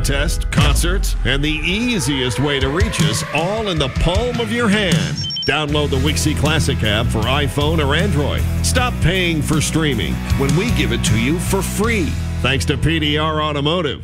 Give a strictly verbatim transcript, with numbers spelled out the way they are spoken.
contests, concerts, and the easiest way to reach us all in the palm of your hand. Download the Wixie Classic app for iPhone or Android. Stop paying for streaming when we give it to you for free. Thanks to P D R Automotive.